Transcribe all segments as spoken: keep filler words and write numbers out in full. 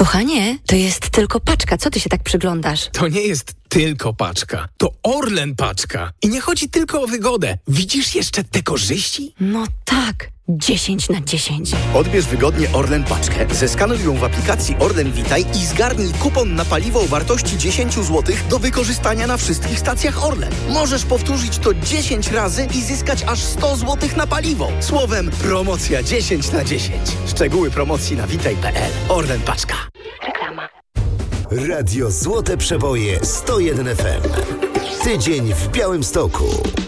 Kochanie, to jest tylko paczka. Co ty się tak przyglądasz? To nie jest tylko paczka. To Orlen paczka. I nie chodzi tylko o wygodę. Widzisz jeszcze te korzyści? No tak. dziesięć na dziesięć. Odbierz wygodnie Orlen paczkę, zeskanuj ją w aplikacji Orlen Witaj i zgarnij kupon na paliwo o wartości dziesięć złotych do wykorzystania na wszystkich stacjach Orlen. Możesz powtórzyć to dziesięć razy i zyskać aż sto złotych na paliwo. Słowem, promocja dziesięć na dziesięć. Szczegóły promocji na witaj kropka p l. Orlen paczka. Reklama. Radio Złote Przeboje sto jeden F M. Tydzień w Białymstoku.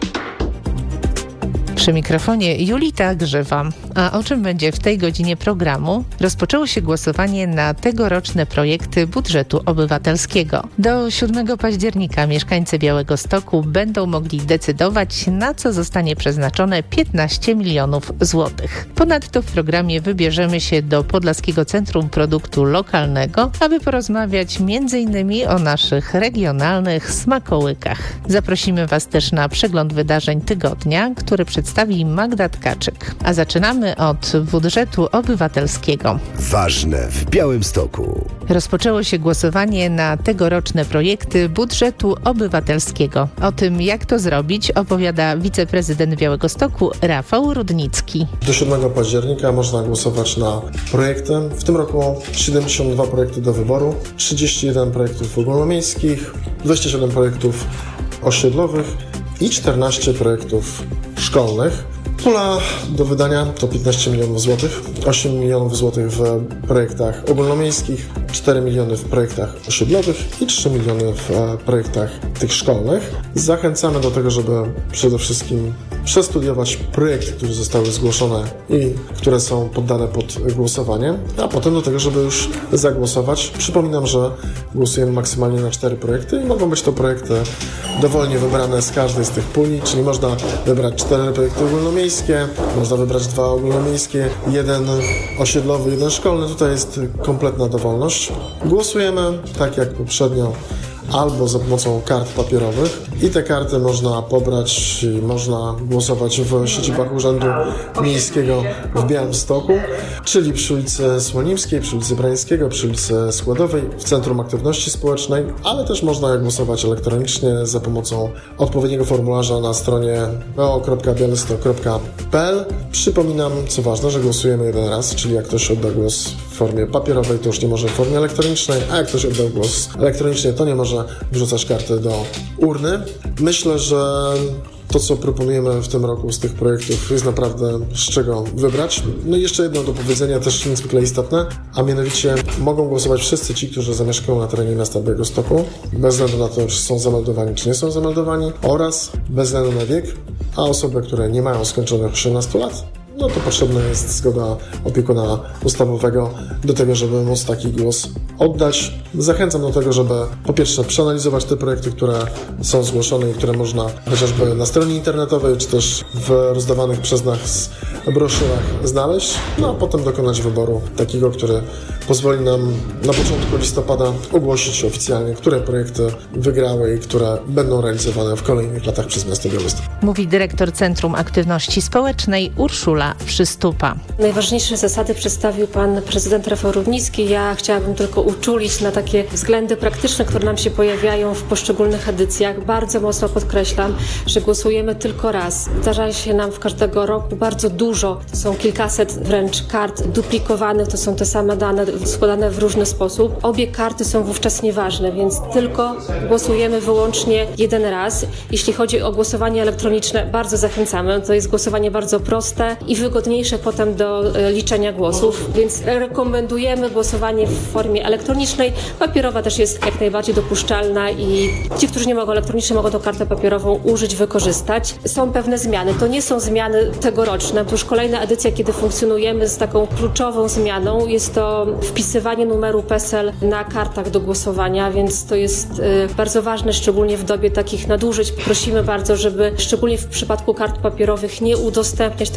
Przy mikrofonie Julita Grzywa. A o czym będzie w tej godzinie programu? Rozpoczęło się głosowanie na tegoroczne projekty budżetu obywatelskiego. Do siódmego października mieszkańcy Białegostoku będą mogli decydować, na co zostanie przeznaczone piętnaście milionów złotych. Ponadto w programie wybierzemy się do Podlaskiego Centrum Produktu Lokalnego, aby porozmawiać między innymi o naszych regionalnych smakołykach. Zaprosimy Was też na przegląd wydarzeń tygodnia, który przedstawi Magda Tkaczyk. A zaczynamy od budżetu obywatelskiego. Ważne w Białymstoku. Rozpoczęło się głosowanie na tegoroczne projekty budżetu obywatelskiego. O tym, jak to zrobić, opowiada wiceprezydent Białegostoku Rafał Rudnicki. Do siódmego października można głosować na projekty. W tym roku siedemdziesiąt dwa projekty do wyboru, trzydzieści jeden projektów ogólnomiejskich, dwadzieścia siedem projektów osiedlowych i czternaście projektów szkolnych. Pula do wydania to piętnaście milionów złotych, osiem milionów złotych w projektach ogólnomiejskich, cztery miliony w projektach osiedlowych i trzy miliony w projektach tych szkolnych. Zachęcamy do tego, żeby przede wszystkim przestudiować projekty, które zostały zgłoszone i które są poddane pod głosowanie, a potem do tego, żeby już zagłosować. Przypominam, że głosujemy maksymalnie na cztery projekty i mogą być to projekty dowolnie wybrane z każdej z tych puli, czyli można wybrać cztery projekty ogólnomiejskie, można wybrać dwa ogólnomiejskie, jeden osiedlowy, jeden szkolny. Tutaj jest kompletna dowolność. Głosujemy tak jak poprzednio, albo za pomocą kart papierowych i te karty można pobrać i można głosować w siedzibach Urzędu Miejskiego w Białymstoku, czyli przy ulicy Słonimskiej, przy ulicy Brańskiego, przy ulicy Składowej, w Centrum Aktywności Społecznej, ale też można głosować elektronicznie za pomocą odpowiedniego formularza na stronie b o kropka białystok kropka p l. Przypominam, co ważne, że głosujemy jeden raz, czyli jak ktoś odda głos w formie papierowej, to już nie może w formie elektronicznej, a jak ktoś oddał głos elektronicznie, to nie może wrzucać karty do urny. Myślę, że to, co proponujemy w tym roku z tych projektów, jest naprawdę z czego wybrać. No i jeszcze jedno do powiedzenia, też niezwykle istotne, a mianowicie mogą głosować wszyscy ci, którzy zamieszkują na terenie miasta Białegostoku, bez względu na to, czy są zameldowani, czy nie są zameldowani, oraz bez względu na wiek, a osoby, które nie mają skończonych osiemnastu lat, no to potrzebna jest zgoda opiekuna ustawowego do tego, żeby móc taki głos oddać. Zachęcam do tego, żeby po pierwsze przeanalizować te projekty, które są zgłoszone i które można chociażby na stronie internetowej, czy też w rozdawanych przez nas broszurach znaleźć, no a potem dokonać wyboru takiego, który pozwoli nam na początku listopada ogłosić oficjalnie, które projekty wygrały i które będą realizowane w kolejnych latach przez miasto Białystok. Mówi dyrektor Centrum Aktywności Społecznej Urszula Przystupa. Najważniejsze zasady przedstawił pan prezydent Rafał Rudnicki. Ja chciałabym tylko uczulić na takie względy praktyczne, które nam się pojawiają w poszczególnych edycjach. Bardzo mocno podkreślam, że głosujemy tylko raz. Zdarza się nam w każdego roku bardzo dużo. To są kilkaset wręcz kart duplikowanych, to są te same dane składane w różny sposób. Obie karty są wówczas nieważne, więc tylko głosujemy wyłącznie jeden raz. Jeśli chodzi o głosowanie elektroniczne, bardzo zachęcamy. To jest głosowanie bardzo proste i wygodniejsze potem do liczenia głosów, więc rekomendujemy głosowanie w formie elektronicznej. Papierowa też jest jak najbardziej dopuszczalna i ci, którzy nie mogą elektronicznie, mogą tą kartę papierową użyć, wykorzystać. Są pewne zmiany. To nie są zmiany tegoroczne. To już kolejna edycja, kiedy funkcjonujemy z taką kluczową zmianą. Jest to wpisywanie numeru PESEL na kartach do głosowania, więc to jest y, bardzo ważne, szczególnie w dobie takich nadużyć. Prosimy bardzo, żeby szczególnie w przypadku kart papierowych nie udostępniać tego numeru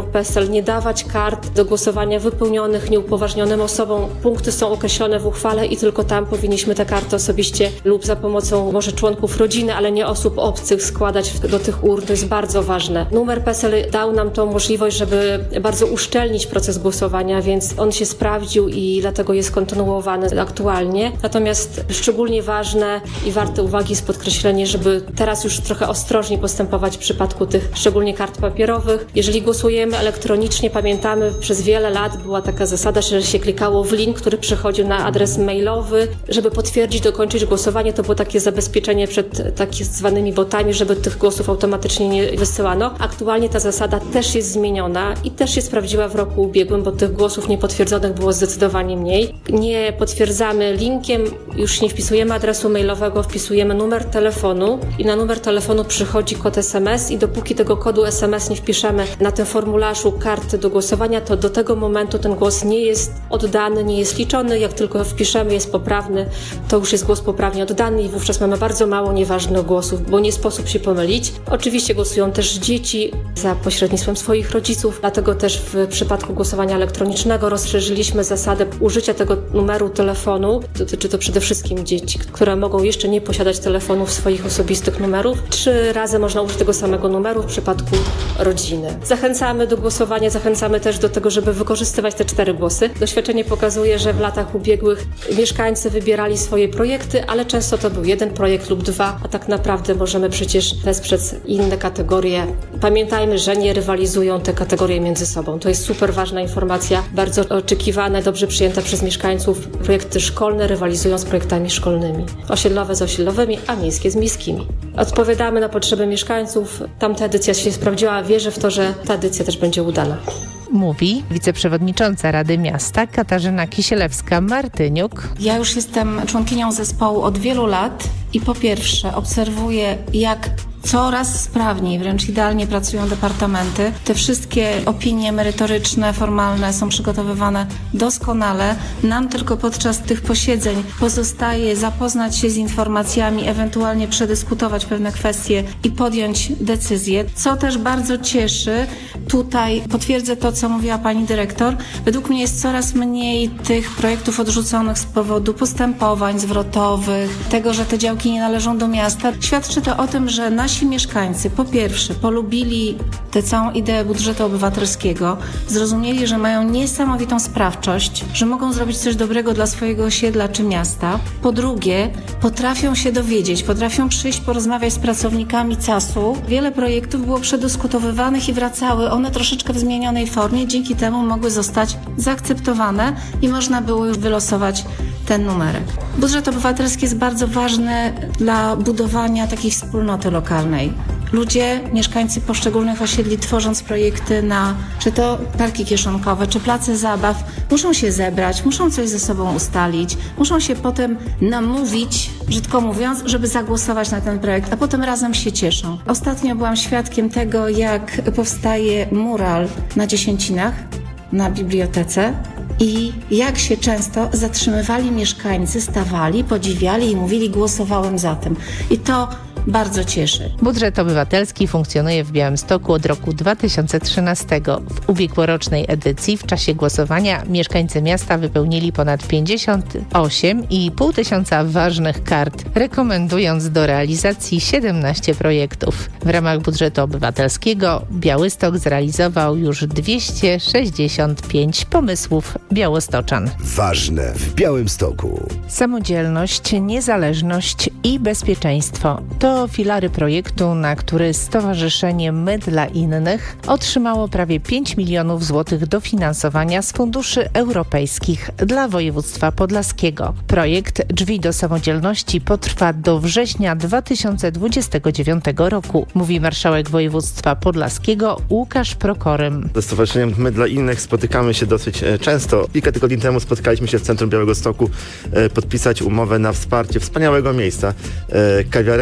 Mówi wiceprzewodnicząca Rady Miasta Katarzyna Kisielewska-Martyniuk. Ja już jestem członkinią zespołu od wielu lat i po pierwsze obserwuję, jak coraz sprawniej, wręcz idealnie pracują departamenty. Te wszystkie opinie merytoryczne, formalne są przygotowywane doskonale. Nam tylko podczas tych posiedzeń pozostaje zapoznać się z informacjami, ewentualnie przedyskutować pewne kwestie i podjąć decyzję. Co też bardzo cieszy, tutaj potwierdzę to, co mówiła pani dyrektor. Według mnie jest coraz mniej tych projektów odrzuconych z powodu postępowań zwrotowych, tego, że te działki nie należą do miasta. Świadczy to o tym, że nasi mieszkańcy po pierwsze polubili tę całą ideę budżetu obywatelskiego, zrozumieli, że mają niesamowitą sprawczość, że mogą zrobić coś dobrego dla swojego osiedla czy miasta. Po drugie, potrafią się dowiedzieć, potrafią przyjść, porozmawiać z pracownikami casu. Wiele projektów było przedyskutowywanych i wracały one troszeczkę w zmienionej formie, dzięki temu mogły zostać zaakceptowane i można było już wylosować ten numerek. Budżet obywatelski jest bardzo ważny dla budowania takiej wspólnoty lokalnej. Ludzie, mieszkańcy poszczególnych osiedli, tworząc projekty na czy to parki kieszonkowe, czy place zabaw, muszą się zebrać, muszą coś ze sobą ustalić, muszą się potem namówić, brzydko mówiąc, żeby zagłosować na ten projekt, a potem razem się cieszą. Ostatnio byłam świadkiem tego, jak powstaje mural na Dziesięcinach, na bibliotece, i jak się często zatrzymywali mieszkańcy, stawali, podziwiali i mówili: głosowałem za tym. I to bardzo cieszy. Budżet obywatelski funkcjonuje w Białymstoku od roku dwa tysiące trzynastego. W ubiegłorocznej edycji w czasie głosowania mieszkańcy miasta wypełnili ponad pięćdziesiąt osiem i pół tysiąca ważnych kart, rekomendując do realizacji siedemnaście projektów. W ramach budżetu obywatelskiego Białystok zrealizował już dwieście sześćdziesiąt pięć pomysłów białostoczan. Ważne w Białymstoku. Samodzielność, niezależność i bezpieczeństwo to filary projektu, na który Stowarzyszenie My dla Innych otrzymało prawie pięć milionów złotych dofinansowania z funduszy europejskich dla województwa podlaskiego. Projekt Drzwi do Samodzielności potrwa do września dwa tysiące dwudziestego dziewiątego roku, mówi marszałek województwa podlaskiego Łukasz Prokorym. Ze Stowarzyszeniem My dla Innych spotykamy się dosyć często. Kilka tygodni temu spotkaliśmy się w centrum Białegostoku podpisać umowę na wsparcie wspaniałego miejsca, kawiarenki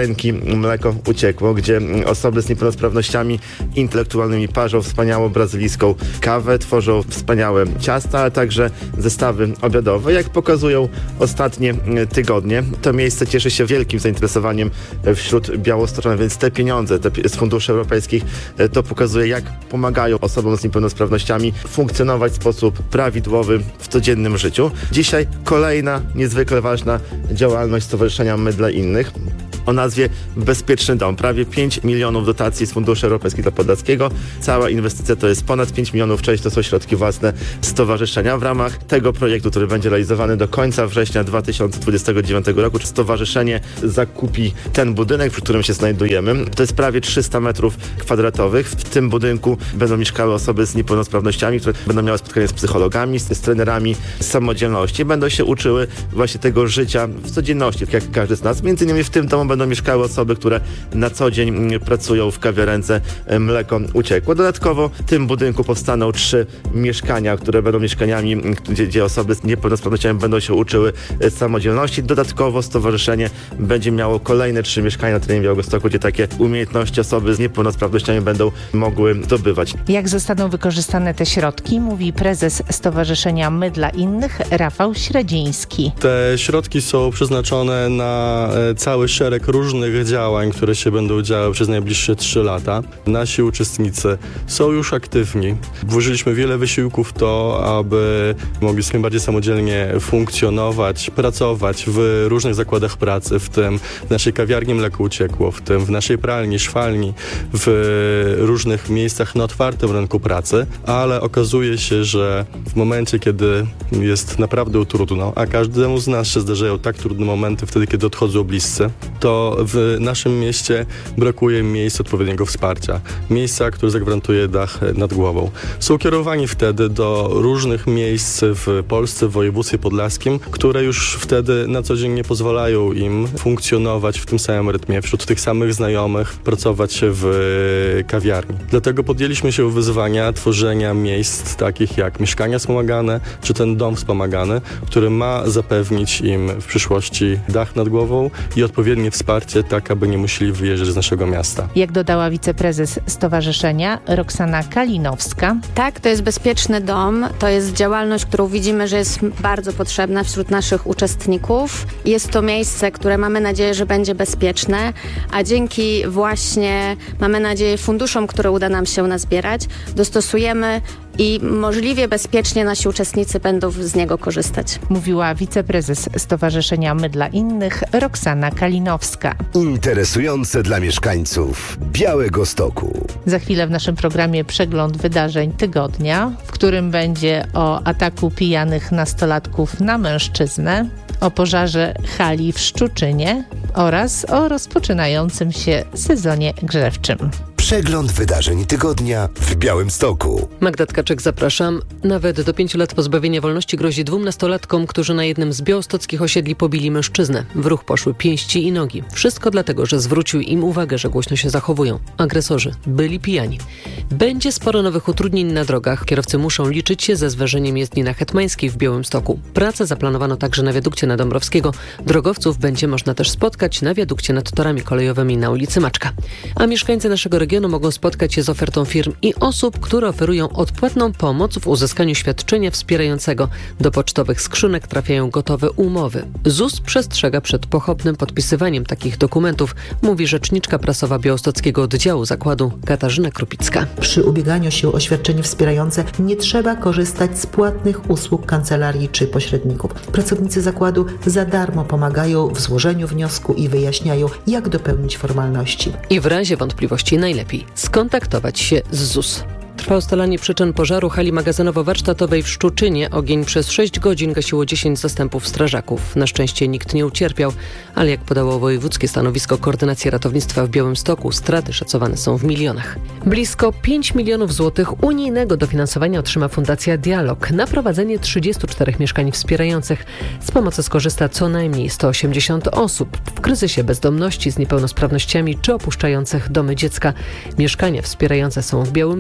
Mleko Uciekło, gdzie osoby z niepełnosprawnościami intelektualnymi parzą wspaniałą brazylijską kawę, tworzą wspaniałe ciasta, ale także zestawy obiadowe. Jak pokazują ostatnie tygodnie, to miejsce cieszy się wielkim zainteresowaniem wśród białostoczan, więc te pieniądze te z funduszy europejskich to pokazuje, jak pomagają osobom z niepełnosprawnościami funkcjonować w sposób prawidłowy w codziennym życiu. Dzisiaj kolejna niezwykle ważna działalność Stowarzyszenia My dla Innych o nazwie Bezpieczny Dom. Prawie pięć milionów dotacji z funduszy europejskich dla Podlaskiego. Cała inwestycja to jest ponad pięć milionów, część to są środki własne stowarzyszenia. W ramach tego projektu, który będzie realizowany do końca września dwa tysiące dwudziestego dziewiątego roku, stowarzyszenie zakupi ten budynek, w którym się znajdujemy. To jest prawie trzysta metrów kwadratowych. W tym budynku będą mieszkały osoby z niepełnosprawnościami, które będą miały spotkanie z psychologami, z, z trenerami samodzielności. Będą się uczyły właśnie tego życia w codzienności, jak każdy z nas. Między innymi w tym domu będą mieszkały osoby, które na co dzień pracują w kawiarence Mleko Uciekło. Dodatkowo w tym budynku powstaną trzy mieszkania, które będą mieszkaniami, gdzie, gdzie osoby z niepełnosprawnościami będą się uczyły samodzielności. Dodatkowo stowarzyszenie będzie miało kolejne trzy mieszkania na terenie Białegostoku, gdzie takie umiejętności osoby z niepełnosprawnościami będą mogły zdobywać. Jak zostaną wykorzystane te środki, mówi prezes Stowarzyszenia My dla Innych, Rafał Średziński. Te środki są przeznaczone na cały szereg różnych działań, które się będą działy przez najbliższe trzy lata. Nasi uczestnicy są już aktywni. Włożyliśmy wiele wysiłków w to, aby mogli sobie bardziej samodzielnie funkcjonować, pracować w różnych zakładach pracy, w tym w naszej kawiarni Mleko Uciekło, w tym w naszej pralni, szwalni, w różnych miejscach na otwartym rynku pracy, ale okazuje się, że w momencie, kiedy jest naprawdę trudno, a każdemu z nas się zdarzają tak trudne momenty wtedy, kiedy odchodzą bliscy, to w naszym mieście brakuje miejsc odpowiedniego wsparcia. Miejsca, które zagwarantuje dach nad głową. Są kierowani wtedy do różnych miejsc w Polsce, w województwie podlaskim, które już wtedy na co dzień nie pozwalają im funkcjonować w tym samym rytmie, wśród tych samych znajomych, pracować w kawiarni. Dlatego podjęliśmy się wyzwania tworzenia miejsc takich jak mieszkania wspomagane, czy ten dom wspomagany, który ma zapewnić im w przyszłości dach nad głową i odpowiednie wsparcie, tak aby nie musieli wyjeżdżać z naszego miasta. Jak dodała wiceprezes stowarzyszenia Roxana Kalinowska. Tak, to jest Bezpieczny Dom. To jest działalność, którą widzimy, że jest bardzo potrzebna wśród naszych uczestników. Jest to miejsce, które mamy nadzieję, że będzie bezpieczne, a dzięki właśnie, mamy nadzieję, funduszom, które uda nam się nazbierać, dostosujemy i możliwie bezpiecznie nasi uczestnicy będą z niego korzystać. Mówiła wiceprezes Stowarzyszenia My dla Innych Roxana Kalinowska. Interesujące dla mieszkańców Białegostoku. Za chwilę w naszym programie przegląd wydarzeń tygodnia, w którym będzie o ataku pijanych nastolatków na mężczyznę, o pożarze hali w Szczuczynie oraz o rozpoczynającym się sezonie grzewczym. Przegląd wydarzeń tygodnia w Białymstoku. Magda Tkaczyk, zapraszam. Nawet do pięciu lat pozbawienia wolności grozi dwóm nastolatkom, którzy na jednym z białostockich osiedli pobili mężczyznę. W ruch poszły pięści i nogi. Wszystko dlatego, że zwrócił im uwagę, że głośno się zachowują. Agresorzy byli pijani. Będzie sporo nowych utrudnień na drogach. Kierowcy muszą liczyć się ze zwężeniem jezdni na Hetmańskiej w Białymstoku. Pracę zaplanowano także na wiadukcie na Dąbrowskiego. Drogowców będzie można też spotkać na wiadukcie nad torami kolejowymi na ulicy Maczka. A mieszkańcy naszego regionu mogą spotkać się z ofertą firm i osób, które oferują odpłatną pomoc w uzyskaniu świadczenia wspierającego. Do pocztowych skrzynek trafiają gotowe umowy. Z U S przestrzega przed pochopnym podpisywaniem takich dokumentów, mówi rzeczniczka prasowa białostockiego oddziału zakładu Katarzyna Krupicka. Przy ubieganiu się o świadczenie wspierające nie trzeba korzystać z płatnych usług kancelarii czy pośredników. Pracownicy zakładu za darmo pomagają w złożeniu wniosku i wyjaśniają, jak dopełnić formalności. I w razie wątpliwości najlepiej skontaktować się z Z U S. Trwa ustalanie przyczyn pożaru hali magazynowo-warsztatowej w Szczuczynie. Ogień przez sześć godzin gasiło dziesięć zastępów strażaków. Na szczęście nikt nie ucierpiał, ale jak podało wojewódzkie stanowisko koordynacji ratownictwa w Białymstoku, straty szacowane są w milionach. Blisko pięć milionów złotych unijnego dofinansowania otrzyma Fundacja Dialog na prowadzenie trzydziestu czterech mieszkań wspierających. Z pomocy skorzysta co najmniej sto osiemdziesiąt osób w kryzysie bezdomności, z niepełnosprawnościami czy opuszczających domy dziecka. Mieszkania wspierające są w Białymstoku,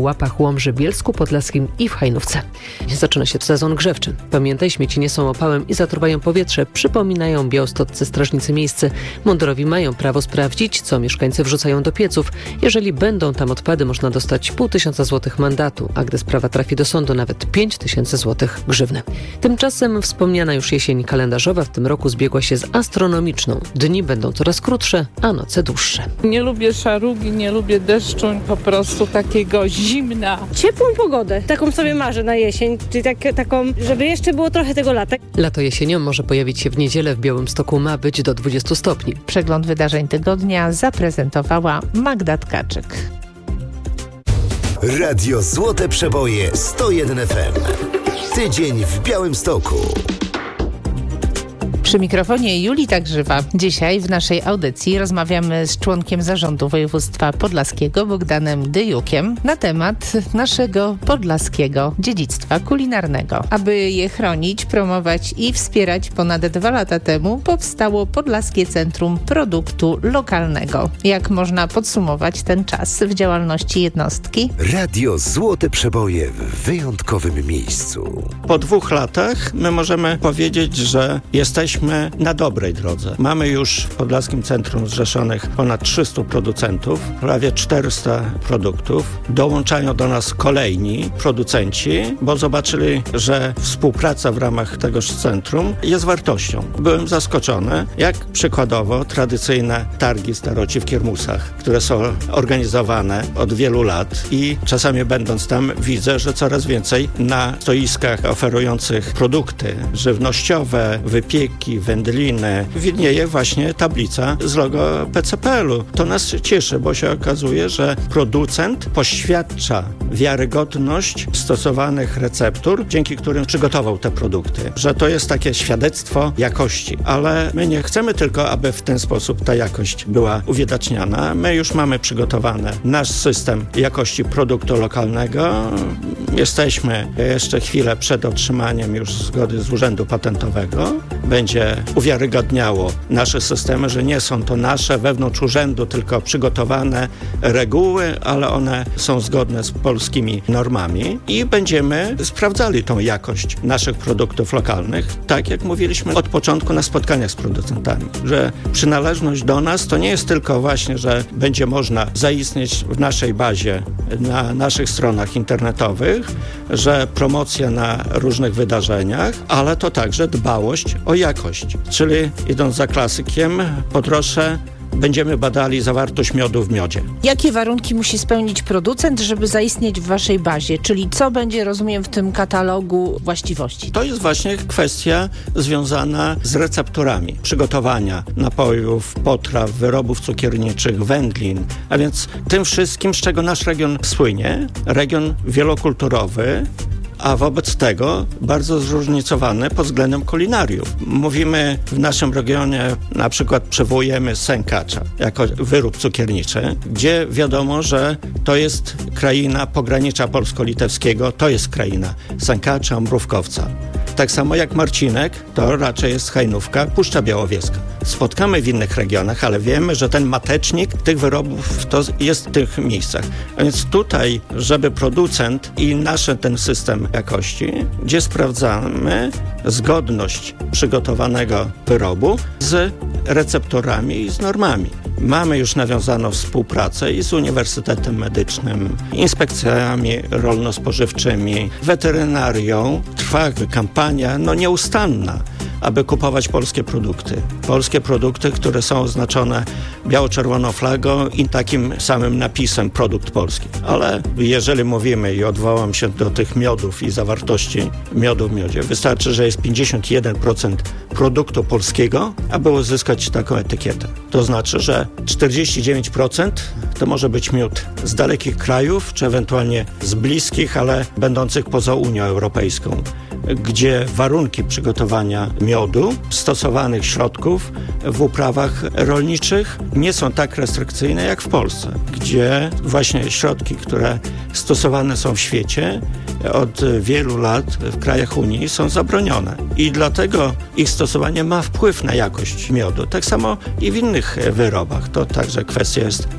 Łapach, Łomży, Bielsku Podlaskim i w Hajnówce. Zaczyna się sezon grzewczy. Pamiętaj, śmieci nie są opałem i zatruwają powietrze, przypominają białostoccy strażnicy miejscy. Mundurowi mają prawo sprawdzić, co mieszkańcy wrzucają do pieców. Jeżeli będą tam odpady, można dostać pół tysiąca złotych mandatu, a gdy sprawa trafi do sądu, nawet pięć tysięcy złotych grzywny. Tymczasem wspomniana już jesień kalendarzowa w tym roku zbiegła się z astronomiczną. Dni będą coraz krótsze, a noce dłuższe. Nie lubię szarugi, nie lubię deszczu, po prostu takiego zimna. Ciepłą pogodę, taką sobie marzę na jesień, czyli tak, taką, żeby jeszcze było trochę tego lata. Lato jesienią może pojawić się w niedzielę. W Białymstoku ma być do dwudziestu stopni. Przegląd wydarzeń tygodnia zaprezentowała Magda Tkaczyk. Radio Złote Przeboje sto jeden F M. Tydzień w Białymstoku. Przy mikrofonie Julita Grzywa. Dzisiaj w naszej audycji rozmawiamy z członkiem zarządu województwa podlaskiego Bogdanem Dyjukiem na temat naszego podlaskiego dziedzictwa kulinarnego. Aby je chronić, promować i wspierać, ponad dwa lata temu powstało Podlaskie Centrum Produktu Lokalnego. Jak można podsumować ten czas w działalności jednostki? Radio Złote Przeboje w wyjątkowym miejscu. Po dwóch latach my możemy powiedzieć, że jesteśmy na dobrej drodze. Mamy już w Podlaskim Centrum zrzeszonych ponad trzystu producentów, prawie czterysta produktów. Dołączają do nas kolejni producenci, bo zobaczyli, że współpraca w ramach tegoż centrum jest wartością. Byłem zaskoczony, jak przykładowo tradycyjne targi staroci w Kiermusach, które są organizowane od wielu lat i czasami będąc tam widzę, że coraz więcej na stoiskach oferujących produkty żywnościowe, wypieki, wędliny, widnieje właśnie tablica z logo P C P L-u. To nas cieszy, bo się okazuje, że producent poświadcza wiarygodność stosowanych receptur, dzięki którym przygotował te produkty. Że to jest takie świadectwo jakości. Ale my nie chcemy tylko, aby w ten sposób ta jakość była uwidaczniana. My już mamy przygotowany nasz system jakości produktu lokalnego. Jesteśmy jeszcze chwilę przed otrzymaniem już zgody z Urzędu Patentowego. Będzie uwiarygadniało nasze systemy, że nie są to nasze wewnątrz urzędu, tylko przygotowane reguły, ale one są zgodne z polskimi normami i będziemy sprawdzali tą jakość naszych produktów lokalnych, tak jak mówiliśmy od początku na spotkaniach z producentami, że przynależność do nas to nie jest tylko właśnie, że będzie można zaistnieć w naszej bazie, na naszych stronach internetowych, że promocja na różnych wydarzeniach, ale to także dbałość o jakość. Czyli idąc za klasykiem, podrosze będziemy badali zawartość miodu w miodzie. Jakie warunki musi spełnić producent, żeby zaistnieć w waszej bazie? Czyli co będzie, rozumiem, w tym katalogu właściwości? To jest właśnie kwestia związana z recepturami przygotowania napojów, potraw, wyrobów cukierniczych, wędlin, a więc tym wszystkim, z czego nasz region słynie, region wielokulturowy, a wobec tego bardzo zróżnicowany pod względem kulinariów. Mówimy w naszym regionie, na przykład przywołujemy sękacza jako wyrób cukierniczy, gdzie wiadomo, że to jest kraina pogranicza polsko-litewskiego, to jest kraina sękacza, mrówkowca. Tak samo jak marcinek, to raczej jest hajnówka, Puszcza Białowieska. Spotkamy w innych regionach, ale wiemy, że ten matecznik tych wyrobów to jest w tych miejscach. A więc tutaj, żeby producent i nasz ten system jakości, gdzie sprawdzamy zgodność przygotowanego wyrobu z recepturami i z normami. Mamy już nawiązaną współpracę i z Uniwersytetem Medycznym, inspekcjami rolno-spożywczymi, weterynarią. Trwa kampania no nieustanna, aby kupować polskie produkty. Polskie produkty, które są oznaczone biało-czerwoną flagą i takim samym napisem produkt polski. Ale jeżeli mówimy i odwołam się do tych miodów i zawartości miodu w miodzie, wystarczy, że jest pięćdziesiąt jeden procent produktu polskiego, aby uzyskać taką etykietę. To znaczy, że czterdzieści dziewięć procent to może być miód z dalekich krajów, czy ewentualnie z bliskich, ale będących poza Unią Europejską, gdzie warunki przygotowania miodu, stosowanych środków w uprawach rolniczych nie są tak restrykcyjne jak w Polsce, gdzie właśnie środki, które stosowane są w świecie od wielu lat w krajach Unii są zabronione i dlatego ich stosowanie ma wpływ na jakość miodu. Tak samo i w innych wyrobach. To także kwestia jest, jeżeli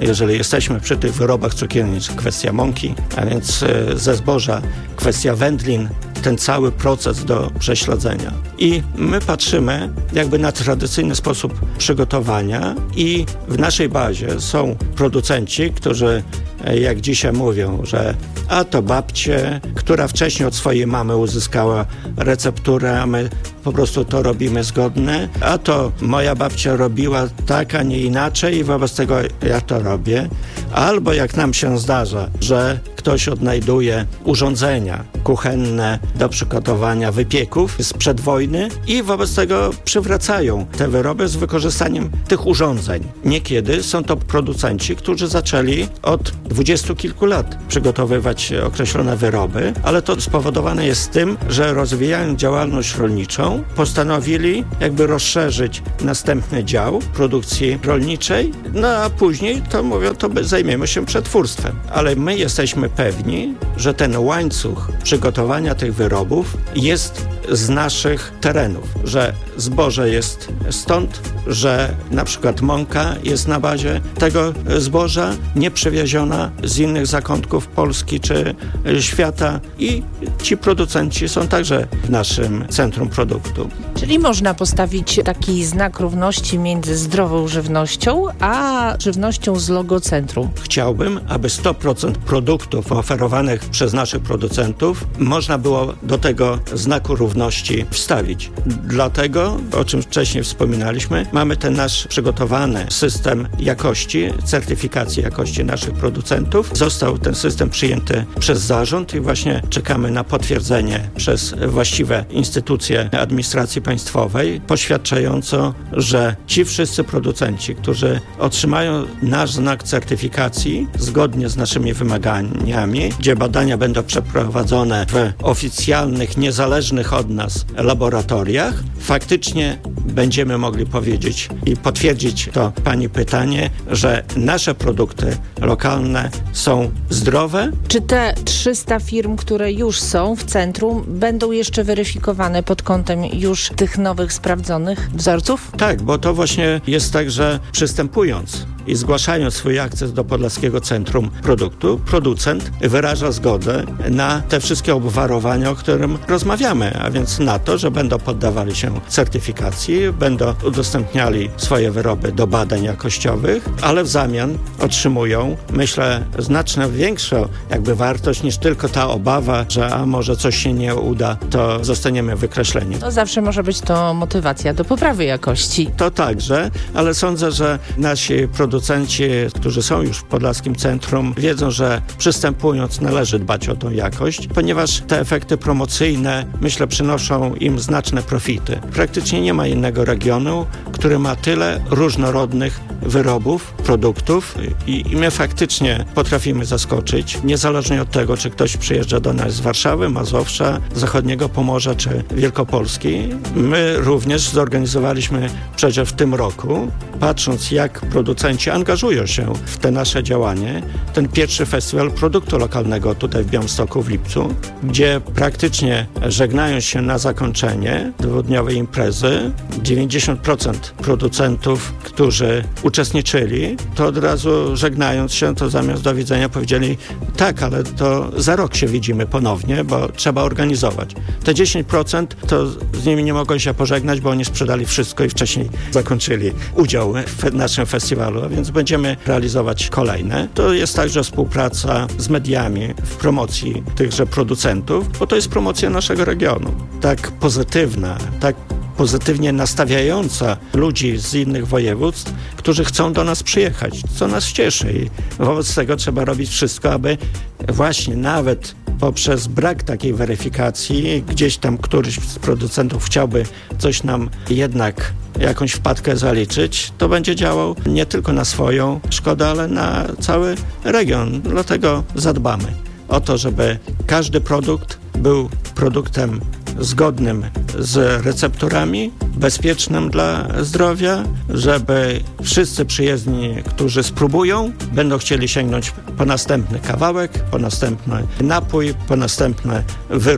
jesteśmy przy tych wyrobach cukierniczych, kwestia mąki, a więc ze zboża kwestia wędlin, ten cały proces do prześledzenia. I my patrzymy jakby na tradycyjny sposób przygotowania i w naszej bazie są producenci, którzy jak dzisiaj mówią, że a to babcie, która wcześniej od swojej mamy uzyskała recepturę, a my po prostu to robimy zgodne, a to moja babcia robiła tak, a nie inaczej i wobec tego ja to robię. Albo jak nam się zdarza, że ktoś odnajduje urządzenia kuchenne do przygotowania wypieków sprzed wojny i wobec tego przywracają te wyroby z wykorzystaniem tych urządzeń. Niekiedy są to producenci, którzy zaczęli od dwudziestu kilku lat przygotowywać określone wyroby, ale to spowodowane jest tym, że rozwijając działalność rolniczą, postanowili jakby rozszerzyć następny dział produkcji rolniczej, no a później to mówią, to zajmiemy się przetwórstwem. Ale my jesteśmy pewni, że ten łańcuch przygotowania tych wyrobów jest z naszych terenów, że zboże jest stąd, że na przykład mąka jest na bazie tego zboża, nie przywieziona z innych zakątków Polski czy świata i ci producenci są także w naszym centrum produktu. Czyli można postawić taki znak równości między zdrową żywnością a żywnością z logo centrum. Chciałbym, aby sto procent produktów oferowanych przez naszych producentów można było do tego znaku równości wstawić. Dlatego, o czym wcześniej wspominaliśmy, mamy ten nasz przygotowany system jakości, certyfikacji jakości naszych producentów. Został ten system przyjęty przez zarząd i właśnie czekamy na potwierdzenie przez właściwe instytucje administracji państwowej, poświadczająco, że ci wszyscy producenci, którzy otrzymają nasz znak certyfikacji zgodnie z naszymi wymaganiami, gdzie badania będą przeprowadzone w oficjalnych, niezależnych od nas laboratoriach, faktycznie będziemy mogli powiedzieć i potwierdzić to pani pytanie, że nasze produkty lokalne są zdrowe. Czy te trzysta firm, które już są w centrum, będą jeszcze weryfikowane pod kątem już tych nowych, sprawdzonych wzorców? Tak, bo to właśnie jest tak, że przystępując i zgłaszając swój akces do Podlaskiego Centrum Produktu, producent wyraża zgodę na te wszystkie obwarowania, o którym rozmawiamy, a więc na to, że będą poddawali się certyfikacji, będą udostępniali swoje wyroby do badań jakościowych, ale w zamian otrzymują, myślę, znacznie większą jakby wartość niż tylko ta obawa, że a może coś się nie uda, to zostaniemy wykreśleni. No zawsze może być to motywacja do poprawy jakości. To także, ale sądzę, że nasi producenci, którzy są już w Podlaskim Centrum, wiedzą, że przystępując należy dbać o tą jakość, ponieważ te efekty promocyjne, myślę, przynoszą im znaczne profity. Praktycznie nie ma innego regionu, który ma tyle różnorodnych wyrobów, produktów i, i my faktycznie potrafimy zaskoczyć, niezależnie od tego, czy ktoś przyjeżdża do nas z Warszawy, Mazowsza, Zachodniego Pomorza czy Wielkopolski. My również zorganizowaliśmy przecież w tym roku, patrząc jak producenci angażują się w te nasze działanie, ten pierwszy festiwal produktu lokalnego tutaj w Białymstoku w lipcu, gdzie praktycznie żegnając się na zakończenie dwudniowej imprezy, dziewięćdziesiąt procent producentów, którzy uczestniczyli, to od razu żegnając się, to zamiast do widzenia powiedzieli tak, ale to za rok się widzimy ponownie, bo trzeba organizować. Te dziesięć procent to z nimi nie mogą się pożegnać, bo oni sprzedali wszystko i wcześniej zakończyli udział w naszym festiwalu, a więc będziemy realizować kolejne. To jest także współpraca z mediami w promocji tychże producentów, bo to jest promocja naszego regionu. Tak pozytywna, tak pozytywnie nastawiająca ludzi z innych województw, którzy chcą do nas przyjechać, co nas cieszy i wobec tego trzeba robić wszystko, aby właśnie nawet poprzez brak takiej weryfikacji gdzieś tam któryś z producentów chciałby coś nam jednak jakąś wpadkę zaliczyć, to będzie działał nie tylko na swoją szkodę, ale na cały region. Dlatego zadbamy o to, żeby każdy produkt był produktem zgodnym z recepturami, bezpiecznym dla zdrowia, żeby wszyscy przyjezdni, którzy spróbują, będą chcieli sięgnąć po następny kawałek, po następny napój, po następny wyrób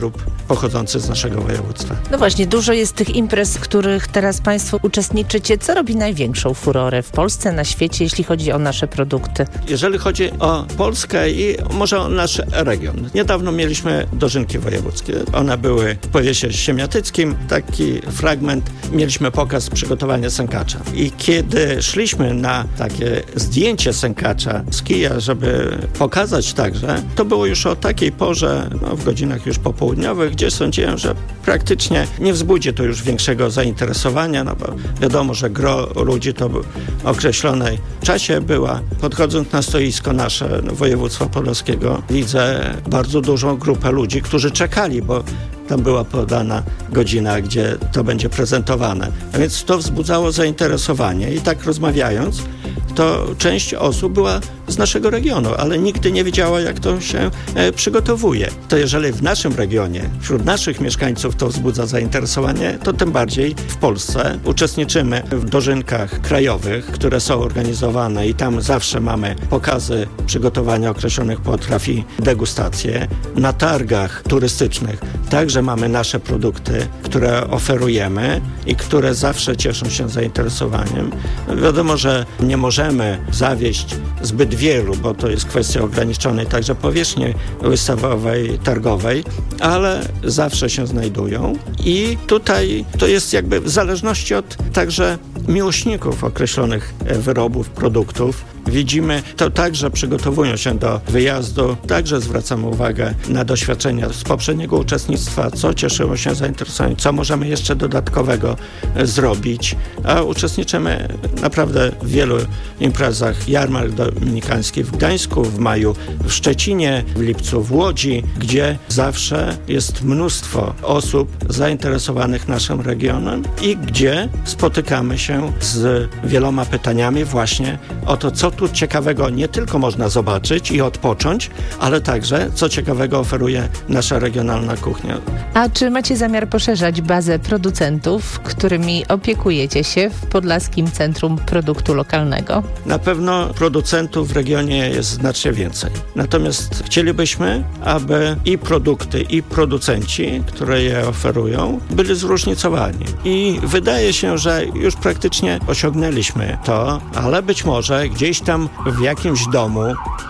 pochodzący z naszego województwa. No właśnie, dużo jest tych imprez, w których teraz Państwo uczestniczycie. Co robi największą furorę w Polsce, na świecie, jeśli chodzi o nasze produkty? Jeżeli chodzi o Polskę i może o nasz region. Niedawno mieliśmy dożynki wojewódzkie. One były w powiesie siemiatyckim. Taki fragment. Mieliśmy pokaz przygotowania sękacza. I kiedy szliśmy na takie zdjęcie sękacza z kija, żeby pokazać także, to było już o takiej porze, no, w godzinach już popołudniowych, gdzie sądziłem, że praktycznie nie wzbudzi to już większego zainteresowania, no bo wiadomo, że gro ludzi to w określonej czasie była. Podchodząc na stoisko nasze, no, województwa podlaskiego, widzę bardzo dużą grupę ludzi, którzy czekali, bo tam była podana godzina, gdzie to będzie prezentowane. A więc to wzbudzało zainteresowanie i tak rozmawiając, to część osób była z naszego regionu, ale nigdy nie wiedziała, jak to się e, przygotowuje. To jeżeli w naszym regionie, wśród naszych mieszkańców to wzbudza zainteresowanie, to tym bardziej w Polsce uczestniczymy w dożynkach krajowych, które są organizowane i tam zawsze mamy pokazy przygotowania określonych potraw i degustacje. Na targach turystycznych także mamy nasze produkty, które oferujemy i które zawsze cieszą się zainteresowaniem. Wiadomo, że nie możemy zawieść zbyt wielu, bo to jest kwestia ograniczonej także powierzchni wystawowej, targowej, ale zawsze się znajdują i tutaj to jest jakby w zależności od także miłośników określonych wyrobów, produktów. Widzimy to także, przygotowują się do wyjazdu, także zwracamy uwagę na doświadczenia z poprzedniego uczestnictwa, co cieszyło się zainteresowaniem, co możemy jeszcze dodatkowego zrobić, a uczestniczymy naprawdę w wielu imprezach. Jarmark dominikański w Gdańsku, w maju w Szczecinie, w lipcu w Łodzi, gdzie zawsze jest mnóstwo osób zainteresowanych naszym regionem i gdzie spotykamy się z wieloma pytaniami właśnie o to, co tu ciekawego nie tylko można zobaczyć i odpocząć, ale także co ciekawego oferuje nasza regionalna kuchnia. A czy macie zamiar poszerzać bazę producentów, którymi opiekujecie się w Podlaskim Centrum Produktu Lokalnego? Na pewno producentów w regionie jest znacznie więcej. Natomiast chcielibyśmy, aby i produkty, i producenci, które je oferują, byli zróżnicowani. I wydaje się, że już praktycznie osiągnęliśmy to, ale być może gdzieś tam w jakimś domu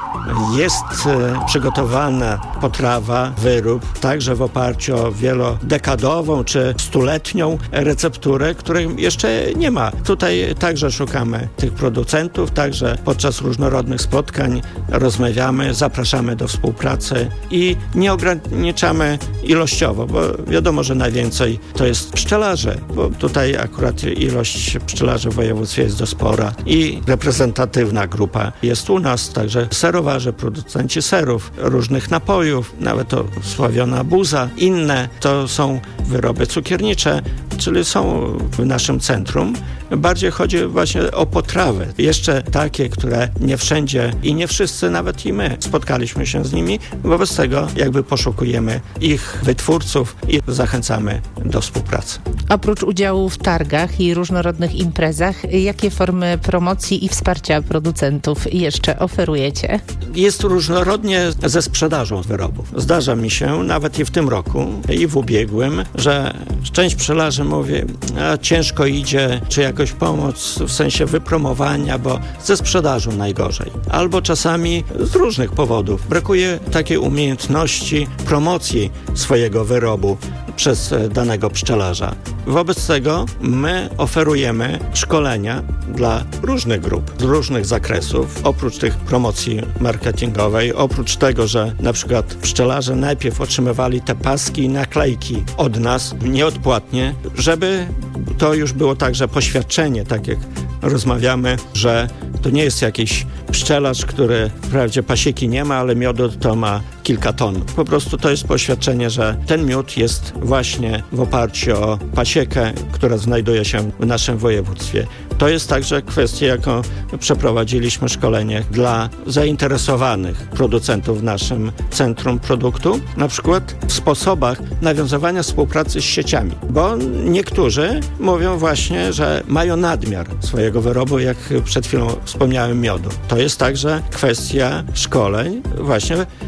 jest e, przygotowana potrawa, wyrób, także w oparciu o wielodekadową czy stuletnią recepturę, której jeszcze nie ma. Tutaj także szukamy tych producentów, także podczas różnorodnych spotkań rozmawiamy, zapraszamy do współpracy i nie ograniczamy ilościowo, bo wiadomo, że najwięcej to jest pszczelarzy, bo tutaj akurat ilość pszczelarzy w województwie jest dość spora i reprezentatywna grupa jest u nas, także serowarze, producenci serów, różnych napojów, nawet to sławiona buza. Inne to są wyroby cukiernicze, czyli są w naszym centrum. Bardziej chodzi właśnie o potrawy. Jeszcze takie, które nie wszędzie i nie wszyscy, nawet i my, spotkaliśmy się z nimi. Wobec tego jakby poszukujemy ich wytwórców i zachęcamy do współpracy. Oprócz udziału w targach i różnorodnych imprezach, jakie formy promocji i wsparcia producentów jeszcze oferujecie? Jest różnorodnie ze sprzedażą wyrobów. Zdarza mi się, nawet i w tym roku, i w ubiegłym, że część pszczelarzy mówi, a ciężko idzie, czy jakoś pomoc w sensie wypromowania, bo ze sprzedażą najgorzej. Albo czasami z różnych powodów. Brakuje takiej umiejętności promocji swojego wyrobu przez danego pszczelarza. Wobec tego my oferujemy szkolenia dla różnych grup, z różnych zakresów. Oprócz tych promocji marketingowej, oprócz tego, że na przykład pszczelarze najpierw otrzymywali te paski i naklejki od nas nieodpłatnie, żeby to już było także poświadczenie, tak jak rozmawiamy, że to nie jest jakiś pszczelarz, który wprawdzie pasieki nie ma, ale miodu to ma kilka ton. Po prostu to jest poświadczenie, że ten miód jest właśnie w oparciu o pasiekę, która znajduje się w naszym województwie. To jest także kwestia, jaką przeprowadziliśmy szkolenie dla zainteresowanych producentów w naszym centrum produktu, na przykład w sposobach nawiązywania współpracy z sieciami, bo niektórzy mówią właśnie, że mają nadmiar swojego wyrobu, jak przed chwilą wspomniałem, miodu. To jest także kwestia szkoleń właśnie na promocję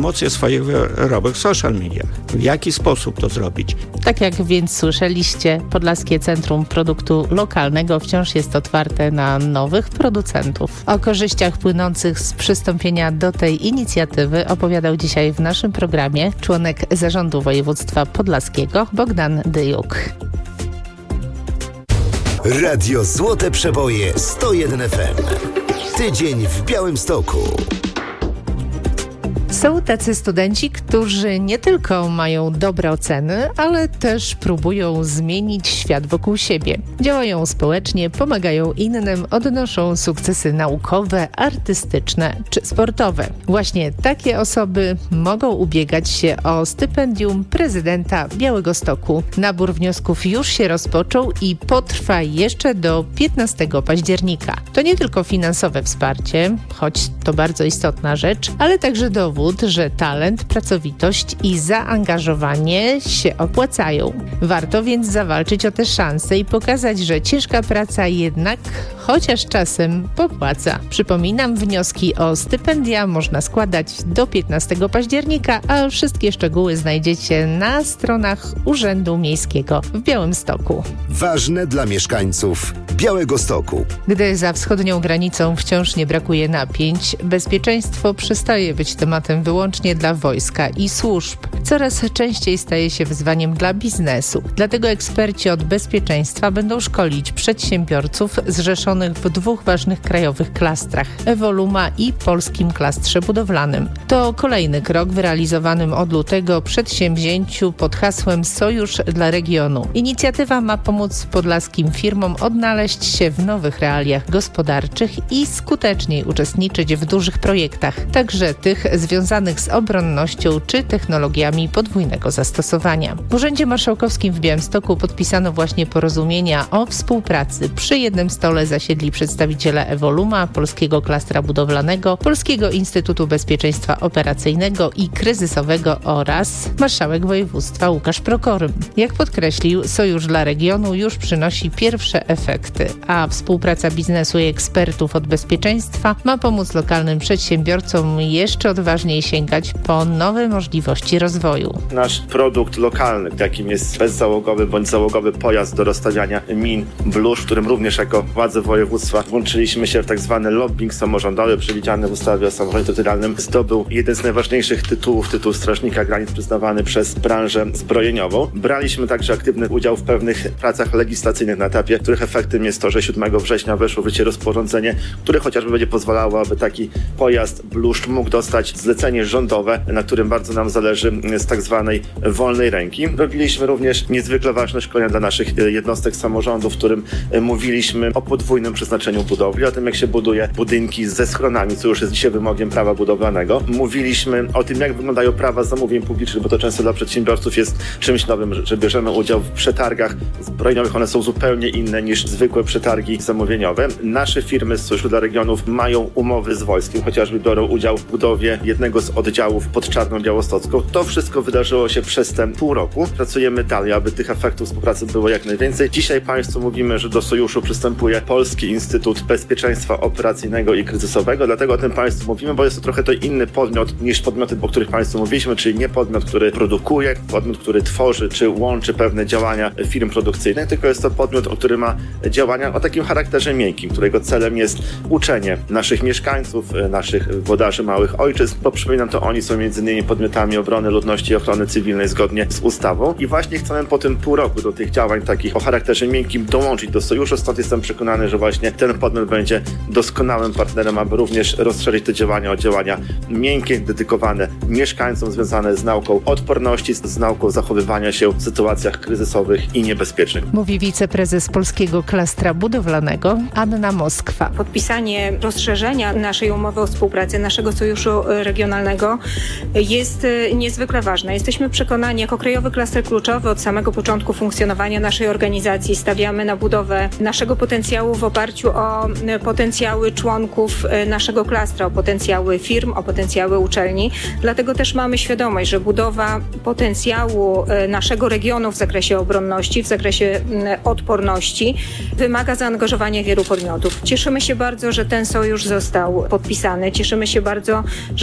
promocję swoich wyrobów w social mediach. W jaki sposób to zrobić? Tak jak więc słyszeliście, Podlaskie Centrum Produktu Lokalnego wciąż jest otwarte na nowych producentów. O korzyściach płynących z przystąpienia do tej inicjatywy opowiadał dzisiaj w naszym programie członek Zarządu Województwa Podlaskiego Bogdan Dyjuk. Radio Złote Przeboje sto jeden F M. Tydzień w Białymstoku. Są tacy studenci, którzy nie tylko mają dobre oceny, ale też próbują zmienić świat wokół siebie. Działają społecznie, pomagają innym, odnoszą sukcesy naukowe, artystyczne czy sportowe. Właśnie takie osoby mogą ubiegać się o stypendium prezydenta Białegostoku. Nabór wniosków już się rozpoczął i potrwa jeszcze do piętnastego października. To nie tylko finansowe wsparcie, choć to bardzo istotna rzecz, ale także dowód, że talent, pracowitość i zaangażowanie się opłacają. Warto więc zawalczyć o te szanse i pokazać, że ciężka praca jednak chociaż czasem popłaca. Przypominam, wnioski o stypendia można składać do piętnastego października, a wszystkie szczegóły znajdziecie na stronach Urzędu Miejskiego w Białymstoku. Ważne dla mieszkańców Białegostoku. Gdy za wschodnią granicą wciąż nie brakuje napięć, bezpieczeństwo przestaje być tematem wyłącznie dla wojska i służb. Coraz częściej staje się wyzwaniem dla biznesu. Dlatego eksperci od bezpieczeństwa będą szkolić przedsiębiorców zrzeszonych w dwóch ważnych krajowych klastrach – Evoluma i Polskim Klastrze Budowlanym. To kolejny krok w realizowanym od lutego przedsięwzięciu pod hasłem Sojusz dla regionu. Inicjatywa ma pomóc podlaskim firmom odnaleźć się w nowych realiach gospodarczych i skuteczniej uczestniczyć w dużych projektach, także tych związanych z obronnością czy technologiami podwójnego zastosowania. W Urzędzie Marszałkowskim w Białymstoku podpisano właśnie porozumienia o współpracy. Przy jednym stole zasiedli przedstawiciele Evoluma, Polskiego Klastra Budowlanego, Polskiego Instytutu Bezpieczeństwa Operacyjnego i Kryzysowego oraz marszałek województwa Łukasz Prokorym. Jak podkreślił, Sojusz dla regionu już przynosi pierwsze efekty, a współpraca biznesu i ekspertów od bezpieczeństwa ma pomóc lokalnym przedsiębiorcom jeszcze odważniej sięgać po nowe możliwości rozwoju. Nasz produkt lokalny, jakim jest bezzałogowy bądź załogowy pojazd do rozstawiania min blusz, w którym również jako władze województwa włączyliśmy się w tak zwany lobbying samorządowy przewidziany w ustawie o samorządzie terytorialnym, zdobył jeden z najważniejszych tytułów, tytuł Strażnika Granic przyznawany przez branżę zbrojeniową. Braliśmy także aktywny udział w pewnych pracach legislacyjnych na etapie, których efektem jest to, że siódmego września weszło w życie rozporządzenie, które chociażby będzie pozwalało, aby taki pojazd bluszcz mógł dostać zlecenie rządowe, na którym bardzo nam zależy, z tak zwanej wolnej ręki. Robiliśmy również niezwykle ważne szkolenia dla naszych jednostek samorządu, w którym mówiliśmy o podwójnym przeznaczeniu budowli, o tym, jak się buduje budynki ze schronami, co już jest dzisiaj wymogiem prawa budowlanego. Mówiliśmy o tym, jak wyglądają prawa zamówień publicznych, bo to często dla przedsiębiorców jest czymś nowym, że bierzemy udział w przetargach zbrojeniowych. One są zupełnie inne niż zwykłe przetargi zamówieniowe. Nasze firmy z Sojuszu dla Regionów mają umowy z wojskiem, chociażby biorą udział w budowie jednego z oddziałów pod Czarną Białostocką. To wszystko wydarzyło się przez ten pół roku. Pracujemy dalej, aby tych efektów współpracy było jak najwięcej. Dzisiaj Państwu mówimy, że do Sojuszu przystępuje Polski Instytut Bezpieczeństwa Operacyjnego i Kryzysowego. Dlatego o tym Państwu mówimy, bo jest to trochę to inny podmiot niż podmioty, o których Państwu mówiliśmy, czyli nie podmiot, który produkuje, podmiot, który tworzy czy łączy pewne działania firm produkcyjnych, tylko jest to podmiot, który ma działania o takim charakterze miękkim, którego celem jest uczenie naszych mieszkańców, naszych włodarzy małych ojczyzn, bo przypominam, to oni są między innymi podmiotami obrony ludności i ochrony cywilnej zgodnie z ustawą i właśnie chcemy po tym pół roku do tych działań takich o charakterze miękkim dołączyć do Sojuszu, stąd jestem przekonany, że właśnie ten podmiot będzie doskonałym partnerem, aby również rozszerzyć te działania o działania miękkie, dedykowane mieszkańcom, związane z nauką odporności, z nauką zachowywania się w sytuacjach kryzysowych i niebezpiecznych. Mówi wiceprezes Polskiego Klastra Budowlanego Anna Moskwa. Podpisanie rozszerzenia naszej umowy o współpracy, naszego sojuszu regionalnego jest niezwykle ważne. Jesteśmy przekonani, jako krajowy klaster kluczowy od samego początku funkcjonowania naszej organizacji stawiamy na budowę naszego potencjału w oparciu o potencjały członków naszego klastra, o potencjały firm, o potencjały uczelni. Dlatego też mamy świadomość, że budowa potencjału naszego regionu w zakresie obronności, w zakresie odporności wymaga zaangażowania wielu podmiotów. Cieszymy się bardzo, że ten sojusz został podpisany. Cieszymy się bardzo, że prowadzimy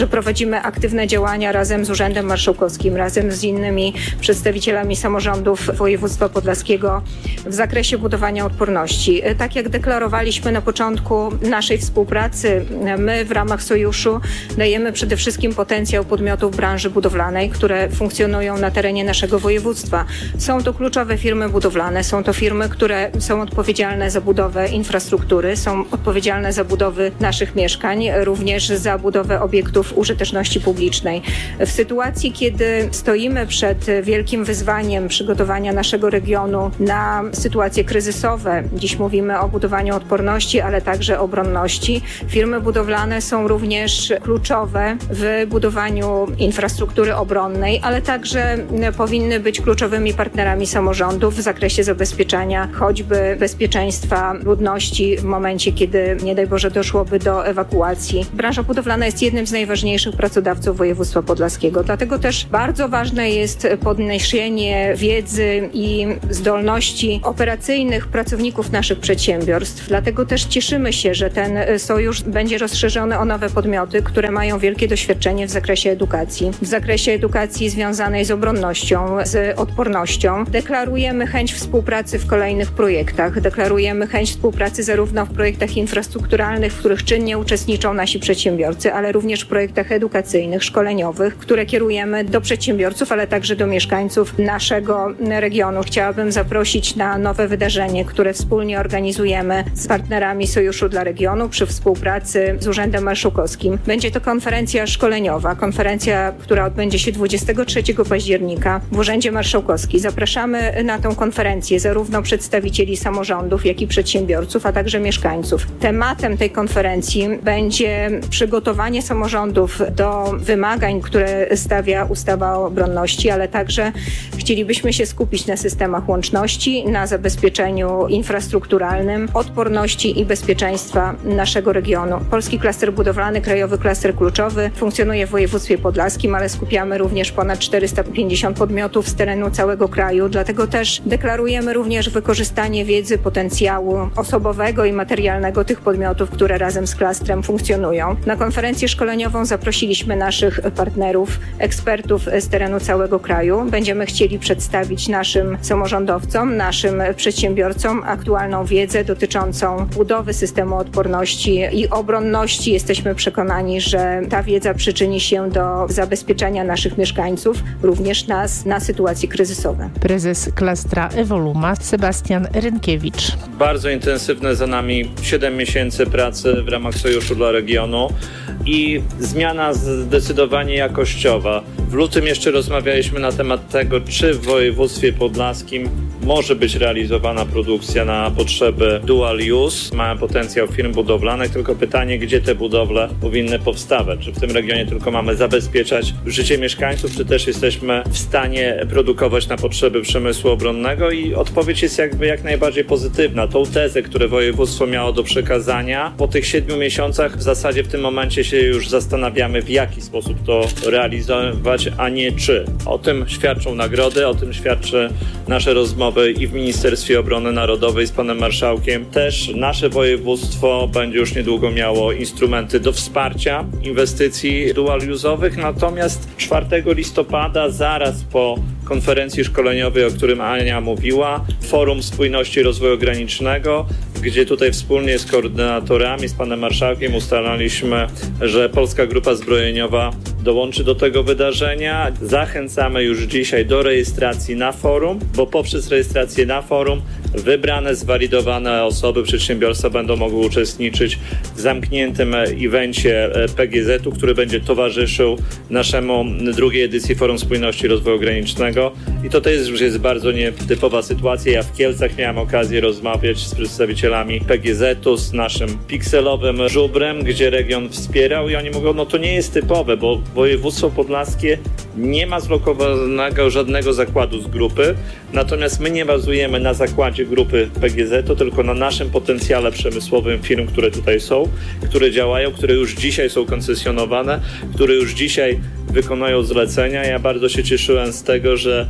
prowadzimy aktywne działania razem z Urzędem Marszałkowskim, razem z innymi przedstawicielami samorządów województwa podlaskiego w zakresie budowania odporności. Tak jak deklarowaliśmy na początku naszej współpracy, my w ramach sojuszu dajemy przede wszystkim potencjał podmiotów branży budowlanej, które funkcjonują na terenie naszego województwa. Są to kluczowe firmy budowlane, są to firmy, które są odpowiedzialne za budowę infrastruktury, są odpowiedzialne za budowę naszych mieszkań, również za budowę obiektów użyteczności publicznej. W sytuacji, kiedy stoimy przed wielkim wyzwaniem przygotowania naszego regionu na sytuacje kryzysowe, dziś mówimy o budowaniu odporności, ale także obronności, firmy budowlane są również kluczowe w budowaniu infrastruktury obronnej, ale także powinny być kluczowymi partnerami samorządów w zakresie zabezpieczania choćby bezpieczeństwa ludności w momencie, kiedy nie daj Boże doszłoby do ewakuacji. Branża budowlana jest jednym z najważniejszych pracodawców województwa podlaskiego. Dlatego też bardzo ważne jest podniesienie wiedzy i zdolności operacyjnych pracowników naszych przedsiębiorstw. Dlatego też cieszymy się, że ten sojusz będzie rozszerzony o nowe podmioty, które mają wielkie doświadczenie w zakresie edukacji. W zakresie edukacji związanej z obronnością, z odpornością. Deklarujemy chęć współpracy w kolejnych projektach. Deklarujemy chęć współpracy zarówno w projektach infrastrukturalnych, w których czynnie uczestniczą nasi przedsiębiorcy, ale również w projektach edukacyjnych, szkoleniowych, które kierujemy do przedsiębiorców, ale także do mieszkańców naszego regionu. Chciałabym zaprosić na nowe wydarzenie, które wspólnie organizujemy z partnerami Sojuszu dla Regionu przy współpracy z Urzędem Marszałkowskim. Będzie to konferencja szkoleniowa, konferencja, która odbędzie się dwudziestego trzeciego października w Urzędzie Marszałkowskim. Zapraszamy na tę konferencję zarówno przedstawicieli samorządów, jak i przedsiębiorców, a także mieszkańców. Tematem tej konferencji będzie przygotowanie samorządów do wymagań, które stawia ustawa o obronności, ale także chcielibyśmy się skupić na systemach łączności, na zabezpieczeniu infrastrukturalnym, odporności i bezpieczeństwa naszego regionu. Polski klaster budowlany, krajowy klaster kluczowy funkcjonuje w województwie podlaskim, ale skupiamy również ponad czterysta pięćdziesiąt podmiotów z terenu całego kraju, dlatego też deklarujemy również wykorzystanie wiedzy, potencjału osobowego i materialnego tych podmiotów, które razem z klastrem funkcjonują. Na konferencję szkoleniową zaprosiliśmy naszych partnerów, ekspertów z terenu całego kraju. Będziemy chcieli przedstawić naszym samorządowcom, naszym przedsiębiorcom aktualną wiedzę dotyczącą budowy systemu odporności i obronności. Jesteśmy przekonani, że ta wiedza przyczyni się do zabezpieczenia naszych mieszkańców, również nas, na sytuacje kryzysowe. Prezes klastra Evoluma Sebastian Rynkiewicz. Bardzo intensywne za nami siedem miesięcy pracy w ramach Sojuszu dla Regionu i zmiana zdecydowanie jakościowa. W lutym jeszcze rozmawialiśmy na temat tego, czy w województwie podlaskim może być realizowana produkcja na potrzeby dual use. Mamy potencjał firm budowlanych, tylko pytanie, gdzie te budowle powinny powstawać. Czy w tym regionie tylko mamy zabezpieczać życie mieszkańców, czy też jesteśmy w stanie produkować na potrzeby przemysłu obronnego? I odpowiedź jest jakby jak najbardziej pozytywna. Tą tezę, które województwo miało do przekazania, po tych siedmiu miesiącach w zasadzie w tym momencie się już zastanawiamy, w jaki sposób to realizować, a nie czy. O tym świadczą nagrody, o tym świadczy nasze rozmowy i w Ministerstwie Obrony Narodowej z panem marszałkiem. Też nasze województwo będzie już niedługo miało instrumenty do wsparcia inwestycji dual-use'owych, natomiast czwartego listopada, zaraz po konferencji szkoleniowej, o którym Ania mówiła, Forum Spójności i Rozwoju Granicznego, gdzie tutaj wspólnie z koordynatorami, z panem marszałkiem ustalaliśmy, że Polska Grupa Zbrojeniowa dołączy do tego wydarzenia. Zachęcamy już dzisiaj do rejestracji na forum, bo poprzez rejestrację na forum wybrane, zwalidowane osoby, przedsiębiorstwa będą mogły uczestniczyć w zamkniętym evencie P G Z-u, który będzie towarzyszył naszemu drugiej edycji Forum Spójności i Rozwoju Granicznego. I to też już jest bardzo nietypowa sytuacja. Ja w Kielcach miałem okazję rozmawiać z przedstawicielami P G Z-u, z naszym pikselowym żubrem, gdzie region wspierał i oni mówią, no to nie jest typowe, bo województwo podlaskie nie ma zlokowanego żadnego zakładu z grupy, natomiast my nie bazujemy na zakładzie grupy P G Z-u, tylko na naszym potencjale przemysłowym firm, które tutaj są, które działają, które już dzisiaj są koncesjonowane, które już dzisiaj wykonują zlecenia. Ja bardzo się cieszyłem z tego, że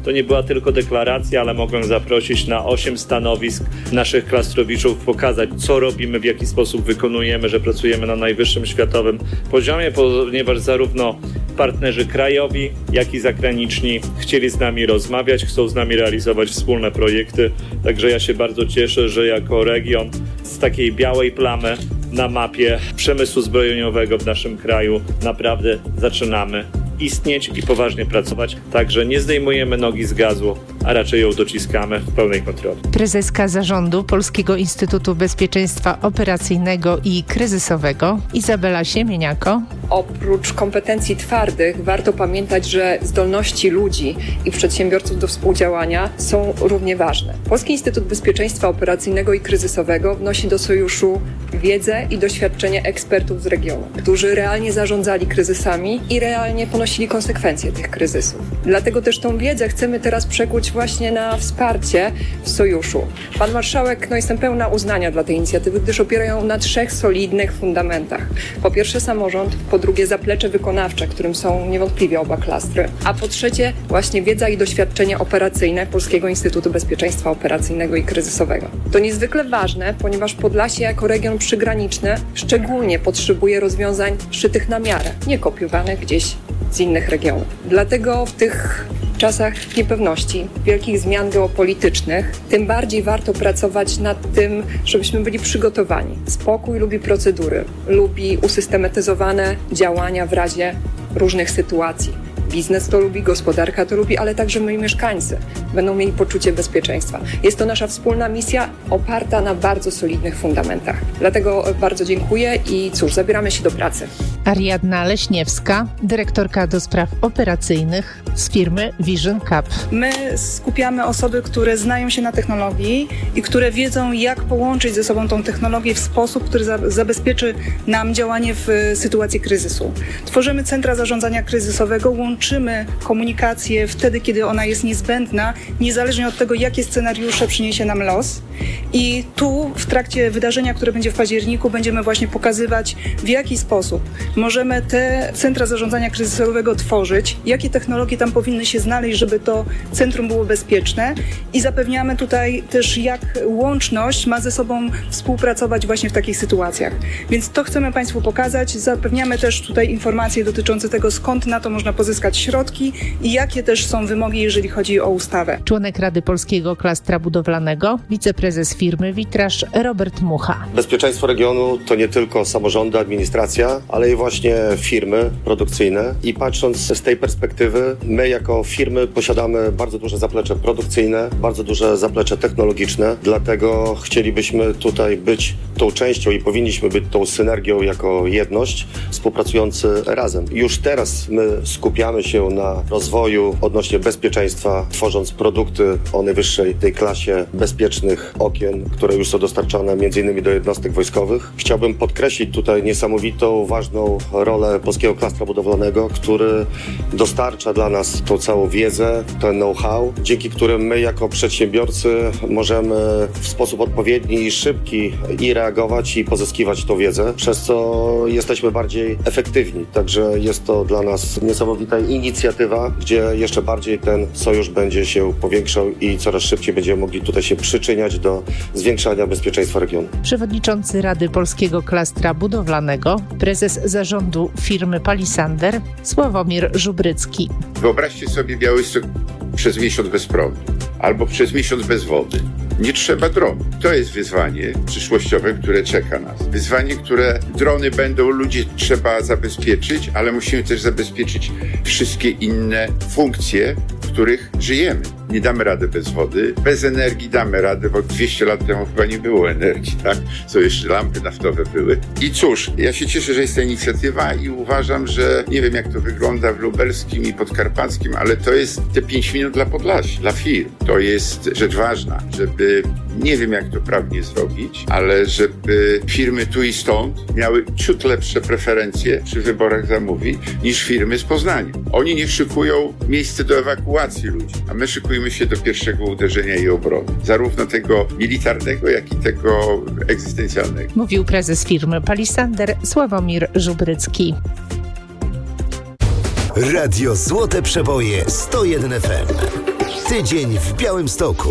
to nie była tylko deklaracja, ale mogłem zaprosić na osiem stanowisk naszych klastrowiczów, pokazać, co robimy, w jaki sposób wykonujemy, że pracujemy na najwyższym światowym poziomie, ponieważ zarówno partnerzy krajowi, jak i zagraniczni chcieli z nami rozmawiać, chcą z nami realizować wspólne projekty. Także ja się bardzo cieszę, że jako region z takiej białej plamy na mapie przemysłu zbrojeniowego w naszym kraju naprawdę zaczynamy istnieć i poważnie pracować. Także nie zdejmujemy nogi z gazu, a raczej ją dociskamy w pełnej kontroli. Prezeska zarządu Polskiego Instytutu Bezpieczeństwa Operacyjnego i Kryzysowego Izabela Siemieniako. Oprócz kompetencji twardych warto pamiętać, że zdolności ludzi i przedsiębiorców do współdziałania są równie ważne. Polski Instytut Bezpieczeństwa Operacyjnego i Kryzysowego wnosi do sojuszu wiedzę i doświadczenie ekspertów z regionu, którzy realnie zarządzali kryzysami i realnie ponosili konsekwencje tych kryzysów. Dlatego też tą wiedzę chcemy teraz przekuć właśnie na wsparcie w sojuszu. Pan marszałek, no jestem pełna uznania dla tej inicjatywy, gdyż opiera ją na trzech solidnych fundamentach. Po pierwsze samorząd, po drugie zaplecze wykonawcze, którym są niewątpliwie oba klastry, a po trzecie właśnie wiedza i doświadczenie operacyjne Polskiego Instytutu Bezpieczeństwa Operacyjnego i Kryzysowego. To niezwykle ważne, ponieważ Podlasie jako region przygraniczny szczególnie potrzebuje rozwiązań szytych na miarę, nie kopiowanych gdzieś z innych regionów. Dlatego w tych czasach niepewności, wielkich zmian geopolitycznych, tym bardziej warto pracować nad tym, żebyśmy byli przygotowani. Spokój lubi procedury, lubi usystematyzowane działania w razie różnych sytuacji. Biznes to lubi, gospodarka to lubi, ale także my mieszkańcy będą mieli poczucie bezpieczeństwa. Jest to nasza wspólna misja oparta na bardzo solidnych fundamentach. Dlatego bardzo dziękuję i cóż, zabieramy się do pracy. Ariadna Leśniewska, dyrektorka do spraw operacyjnych z firmy Vision Cup. My skupiamy osoby, które znają się na technologii i które wiedzą, jak połączyć ze sobą tą technologię w sposób, który za- zabezpieczy nam działanie w sytuacji kryzysu. Tworzymy centra zarządzania kryzysowego, łączymy komunikację wtedy, kiedy ona jest niezbędna, niezależnie od tego, jakie scenariusze przyniesie nam los. I tu w trakcie wydarzenia, które będzie w październiku, będziemy właśnie pokazywać, w jaki sposób możemy te centra zarządzania kryzysowego tworzyć, jakie technologie tam powinny się znaleźć, żeby to centrum było bezpieczne i zapewniamy tutaj też, jak łączność ma ze sobą współpracować właśnie w takich sytuacjach. Więc to chcemy Państwu pokazać. Zapewniamy też tutaj informacje dotyczące tego, skąd na to można pozyskać środki i jakie też są wymogi, jeżeli chodzi o ustawę. Członek Rady Polskiego Klastra Budowlanego, wiceprezes firmy Witraż Robert Mucha. Bezpieczeństwo regionu to nie tylko samorządy, administracja, ale i właśnie firmy produkcyjne. I patrząc z tej perspektywy, my jako firmy posiadamy bardzo duże zaplecze produkcyjne, bardzo duże zaplecze technologiczne, dlatego chcielibyśmy tutaj być tą częścią i powinniśmy być tą synergią jako jedność, współpracujący razem. Już teraz my skupiamy się na rozwoju odnośnie bezpieczeństwa, tworząc produkty o najwyższej tej klasie bezpiecznych okien, które już są dostarczane między innymi do jednostek wojskowych. Chciałbym podkreślić tutaj niesamowitą, ważną rolę Polskiego Klastra Budowlanego, który dostarcza dla nas tą całą wiedzę, ten know-how, dzięki którym my jako przedsiębiorcy możemy w sposób odpowiedni i szybki i reagować i pozyskiwać tą wiedzę, przez co jesteśmy bardziej efektywni. Także jest to dla nas niesamowita inicjatywa, gdzie jeszcze bardziej ten sojusz będzie się powiększał i coraz szybciej będziemy mogli tutaj się przyczyniać do zwiększania bezpieczeństwa regionu. Przewodniczący Rady Polskiego Klastra Budowlanego, prezes zarządu firmy Palisander, Sławomir Żubrycki. Wyobraźcie sobie Białystok przez miesiąc bez prądu albo przez miesiąc bez wody. Nie trzeba dronu. To jest wyzwanie przyszłościowe, które czeka nas. Wyzwanie, które drony będą, ludzi trzeba zabezpieczyć, ale musimy też zabezpieczyć wszystkie inne funkcje, w których żyjemy. Nie damy rady bez wody. Bez energii damy radę, bo dwieście lat temu chyba nie było energii, tak? Co jeszcze lampy naftowe były. I cóż, ja się cieszę, że jest ta inicjatywa i uważam, że nie wiem, jak to wygląda w lubelskim i podkarpackim, ale to jest te pięć minut dla Podlasia, dla firm. To jest rzecz ważna, żeby, nie wiem, jak to prawnie zrobić, ale żeby firmy tu i stąd miały ciut lepsze preferencje przy wyborach zamówień niż firmy z Poznania. Oni nie szykują miejsce do ewakuacji ludzi, a my szykujemy się do pierwszego uderzenia i obrony. Zarówno tego militarnego, jak i tego egzystencjalnego. Mówił prezes firmy Palisander Sławomir Żubrycki. Radio Złote Przeboje sto jeden F M. Tydzień w Białymstoku.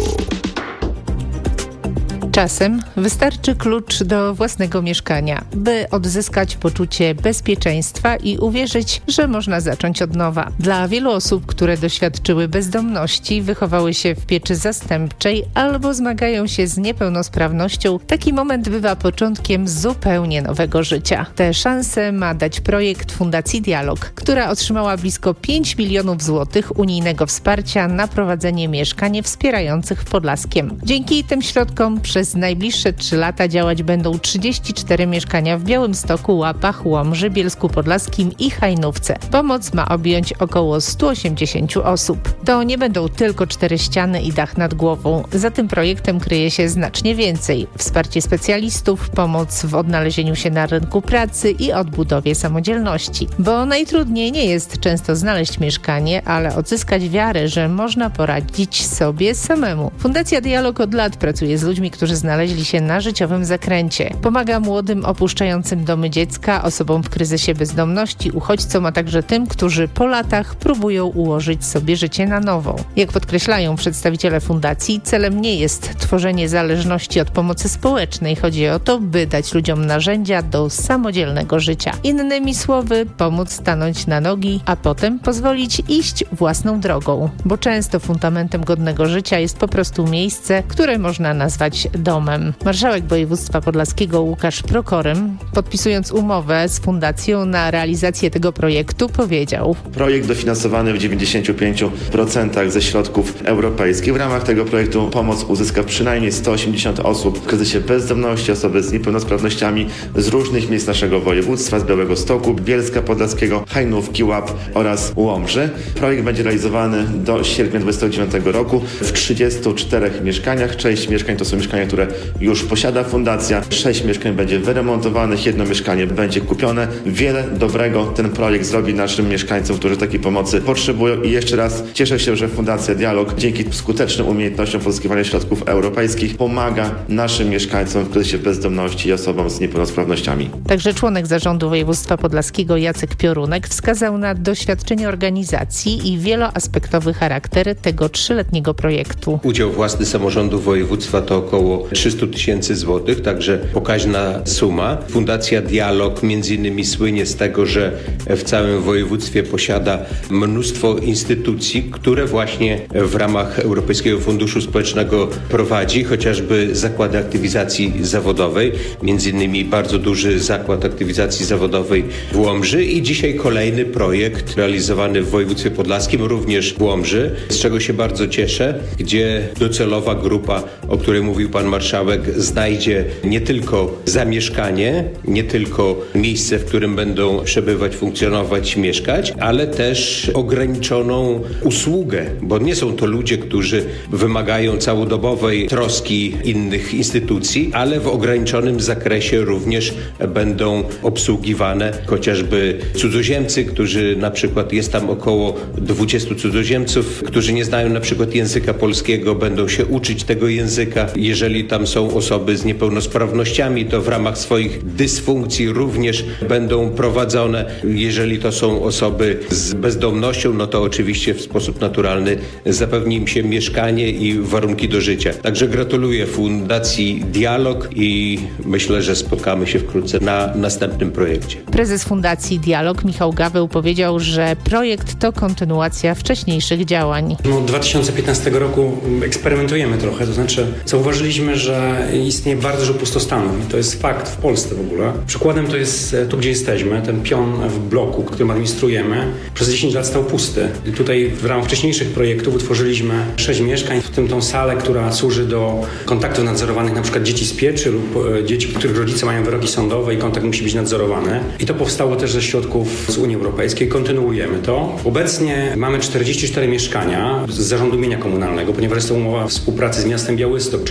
Czasem wystarczy klucz do własnego mieszkania, by odzyskać poczucie bezpieczeństwa i uwierzyć, że można zacząć od nowa. Dla wielu osób, które doświadczyły bezdomności, wychowały się w pieczy zastępczej albo zmagają się z niepełnosprawnością, taki moment bywa początkiem zupełnie nowego życia. Tę szansę ma dać projekt Fundacji Dialog, która otrzymała blisko pięć milionów złotych unijnego wsparcia na prowadzenie mieszkań wspierających w Podlaskiem. Dzięki tym środkom przez Przez najbliższe trzy lata działać będą trzydzieści cztery mieszkania w Białymstoku, Łapach, Łomży, Bielsku Podlaskim i Hajnówce. Pomoc ma objąć około stu osiemdziesięciu osób. To nie będą tylko cztery ściany i dach nad głową. Za tym projektem kryje się znacznie więcej. Wsparcie specjalistów, pomoc w odnalezieniu się na rynku pracy i odbudowie samodzielności. Bo najtrudniej nie jest często znaleźć mieszkanie, ale odzyskać wiarę, że można poradzić sobie samemu. Fundacja Dialog od lat pracuje z ludźmi, którzy znaleźli się na życiowym zakręcie. Pomaga młodym opuszczającym domy dziecka, osobom w kryzysie bezdomności, uchodźcom, a także tym, którzy po latach próbują ułożyć sobie życie na nowo. Jak podkreślają przedstawiciele fundacji, celem nie jest tworzenie zależności od pomocy społecznej. Chodzi o to, by dać ludziom narzędzia do samodzielnego życia. Innymi słowy, pomóc stanąć na nogi, a potem pozwolić iść własną drogą. Bo często fundamentem godnego życia jest po prostu miejsce, które można nazwać domem. Marszałek województwa podlaskiego Łukasz Prokorym, podpisując umowę z fundacją na realizację tego projektu, powiedział: Projekt dofinansowany w dziewięćdziesięciu pięciu procentach ze środków europejskich. W ramach tego projektu pomoc uzyska przynajmniej sto osiemdziesiąt osób w kryzysie bezdomności, osoby z niepełnosprawnościami z różnych miejsc naszego województwa, z Białegostoku, Bielska Podlaskiego, Hajnówki, Łap oraz Łomży. Projekt będzie realizowany do sierpnia dwudziestego dziewiątego roku w trzydziestu czterech mieszkaniach. Część mieszkań to są mieszkania, które już posiada fundacja. Sześć mieszkań będzie wyremontowanych, jedno mieszkanie będzie kupione. Wiele dobrego ten projekt zrobi naszym mieszkańcom, którzy takiej pomocy potrzebują. I jeszcze raz cieszę się, że Fundacja Dialog dzięki skutecznym umiejętnościom pozyskiwania środków europejskich pomaga naszym mieszkańcom w kryzysie bezdomności i osobom z niepełnosprawnościami. Także członek zarządu województwa podlaskiego Jacek Piorunek wskazał na doświadczenie organizacji i wieloaspektowy charakter tego trzyletniego projektu. Udział własny samorządu województwa to około trzysta tysięcy złotych, także pokaźna suma. Fundacja Dialog między innymi słynie z tego, że w całym województwie posiada mnóstwo instytucji, które właśnie w ramach Europejskiego Funduszu Społecznego prowadzi, chociażby zakłady aktywizacji zawodowej, między innymi bardzo duży zakład aktywizacji zawodowej w Łomży i dzisiaj kolejny projekt realizowany w województwie podlaskim, również w Łomży, z czego się bardzo cieszę, gdzie docelowa grupa, o której mówił pan marszałek, znajdzie nie tylko zamieszkanie, nie tylko miejsce, w którym będą przebywać, funkcjonować, mieszkać, ale też ograniczoną usługę, bo nie są to ludzie, którzy wymagają całodobowej troski innych instytucji, ale w ograniczonym zakresie również będą obsługiwane chociażby cudzoziemcy, którzy na przykład jest tam około dwudziestu cudzoziemców, którzy nie znają na przykład języka polskiego, będą się uczyć tego języka. Jeżeli tam są osoby z niepełnosprawnościami, to w ramach swoich dysfunkcji również będą prowadzone. Jeżeli to są osoby z bezdomnością, no to oczywiście w sposób naturalny zapewni im się mieszkanie i warunki do życia. Także gratuluję Fundacji Dialog i myślę, że spotkamy się wkrótce na następnym projekcie. Prezes Fundacji Dialog Michał Gaweł powiedział, że projekt to kontynuacja wcześniejszych działań. No, od dwa tysiące piętnastego roku eksperymentujemy trochę, to znaczy zauważyliśmy, że istnieje bardzo dużo pustostanu. I to jest fakt w Polsce w ogóle. Przykładem to jest tu, gdzie jesteśmy, ten pion w bloku, którym administrujemy, przez dziesięć lat stał pusty. I tutaj w ramach wcześniejszych projektów utworzyliśmy sześć mieszkań, w tym tą salę, która służy do kontaktów nadzorowanych, na przykład dzieci z pieczy lub dzieci, których rodzice mają wyroki sądowe i kontakt musi być nadzorowany. I to powstało też ze środków z Unii Europejskiej. Kontynuujemy to. Obecnie mamy czterdzieści cztery mieszkania z zarządu mienia komunalnego, ponieważ jest to umowa współpracy z miastem Białystok, czyli współpracujemy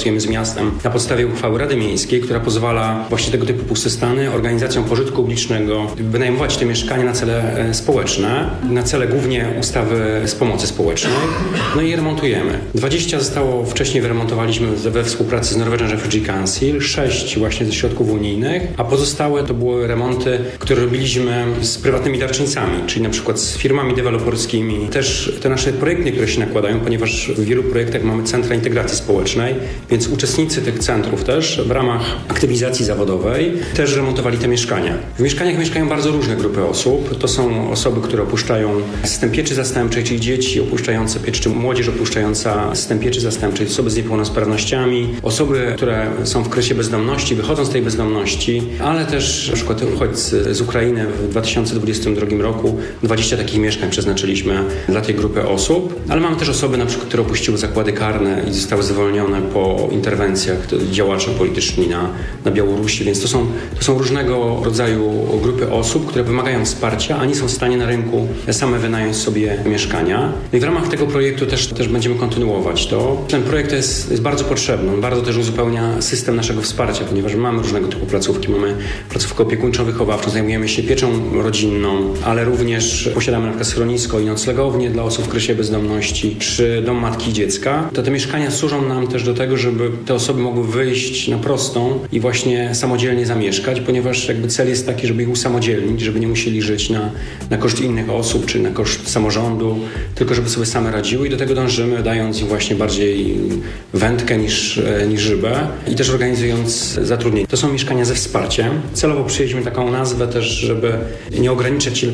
współpracujemy z miastem na podstawie uchwały Rady Miejskiej, która pozwala właśnie tego typu pustostany organizacjom pożytku publicznego wynajmować te mieszkania na cele społeczne, na cele głównie ustawy z pomocy społecznej, no i je remontujemy. dwadzieścia zostało wcześniej wyremontowaliśmy we współpracy z Norwegian Refugee Council, sześć właśnie ze środków unijnych, a pozostałe to były remonty, które robiliśmy z prywatnymi darczyńcami, czyli na przykład z firmami deweloperskimi. Też te nasze projekty, które się nakładają, ponieważ w wielu projektach mamy centra integracji społecznej, więc uczestnicy tych centrów też w ramach aktywizacji zawodowej też remontowali te mieszkania. W mieszkaniach mieszkają bardzo różne grupy osób. To są osoby, które opuszczają system pieczy zastępczej, czyli dzieci opuszczające piecz, czy młodzież opuszczająca system pieczy zastępczej, osoby z niepełnosprawnościami, osoby, które są w kryzysie bezdomności, wychodzą z tej bezdomności, ale też na przykład uchodźcy z Ukrainy w dwa tysiące dwudziestym drugim roku dwadzieścia takich mieszkań przeznaczyliśmy dla tej grupy osób, ale mamy też osoby, na przykład, które opuściły zakłady karne i zostały zwolnione po interwencjach działaczy polityczni na, na Białorusi, więc to są, to są różnego rodzaju grupy osób, które wymagają wsparcia, a nie są w stanie na rynku same wynająć sobie mieszkania. I w ramach tego projektu też, też będziemy kontynuować to. Ten projekt jest, jest bardzo potrzebny, on bardzo też uzupełnia system naszego wsparcia, ponieważ mamy różnego typu placówki. Mamy placówkę opiekuńczo-wychowawczą, zajmujemy się pieczą rodzinną, ale również posiadamy na przykład schronisko i noclegownię dla osób w kryzysie bezdomności, czy dom matki i dziecka. To te mieszkania służą nam też do tego, żeby te osoby mogły wyjść na prostą i właśnie samodzielnie zamieszkać, ponieważ jakby cel jest taki, żeby ich usamodzielnić, żeby nie musieli żyć na, na koszt innych osób, czy na koszt samorządu, tylko żeby sobie same radziły i do tego dążymy, dając im właśnie bardziej wędkę niż, niż rybę i też organizując zatrudnienie. To są mieszkania ze wsparciem. Celowo przyjęliśmy taką nazwę też, żeby nie ograniczać się